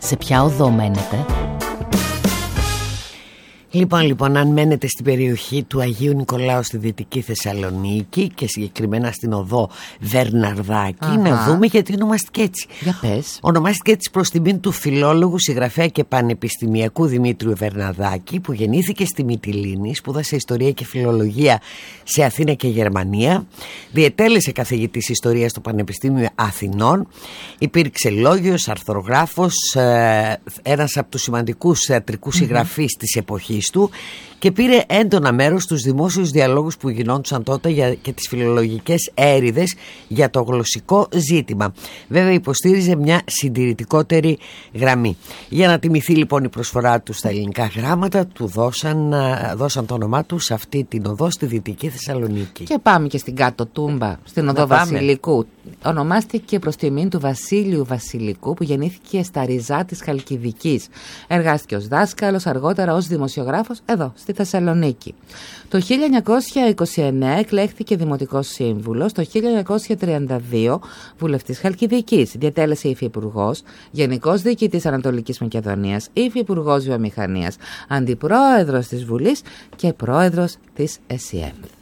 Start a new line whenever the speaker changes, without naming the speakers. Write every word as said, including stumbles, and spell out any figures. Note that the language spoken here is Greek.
Σε ποια οδό μένετε?
Λοιπόν, λοιπόν, αν μένετε στην περιοχή του Αγίου Νικολάου στη Δυτική Θεσσαλονίκη και συγκεκριμένα στην οδό Βερναρδάκη, Αχα. να δούμε γιατί ονομάστηκε έτσι.
Για πες.
Ονομάστηκε έτσι προς τιμήν του φιλόλογου, συγγραφέα και πανεπιστημιακού Δημήτριου Βερναρδάκη, που γεννήθηκε στη Μυτιλήνη, σπούδασε ιστορία και φιλολογία σε Αθήνα και Γερμανία, διετέλεσε καθηγητής ιστορίας στο Πανεπιστήμιο Αθηνών, υπήρξε λόγιος, αρθρογράφος, ένας από τους σημαντικούς θεατρικούς mm-hmm. συγγραφείς της εποχής του και πήρε έντονα μέρος στους δημόσιους διαλόγους που γινόντουσαν τότε για, και τις φιλολογικές έρηδες για το γλωσσικό ζήτημα. Βέβαια υποστήριζε μια συντηρητικότερη γραμμή. Για να τιμηθεί λοιπόν η προσφορά του στα ελληνικά γράμματα, του δώσαν, δώσαν το όνομά του σε αυτή την οδό στη Δυτική Θεσσαλονίκη.
Και πάμε και στην κάτω Τούμπα, στην οδό Βασιλικού. Ονομάστηκε προς τιμήν του Βασίλειου Βασιλικού, που γεννήθηκε στα Ριζά της Χαλκιδικής. Εργάστηκε ως δάσκαλος, αργότερα ως δημοσιογράφος εδώ στη Θεσσαλονίκη. Το χίλια εννιακόσια είκοσι εννέα εκλέχθηκε δημοτικός σύμβουλος, το χίλια εννιακόσια τριάντα δύο βουλευτής Χαλκιδικής. Διατέλεσε υφυπουργός, γενικός διοικητής Ανατολικής Μακεδονίας, υφυπουργός βιομηχανίας, αντιπρόεδρος της Βουλής και πρόεδρος της ΕΣΥΕΜ.